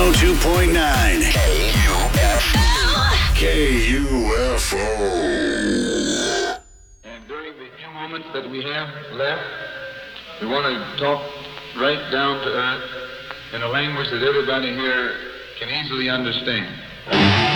102.9 KUFO. And during the few moments that we have left, we want to talk right down to earth in a language that everybody here can easily understand.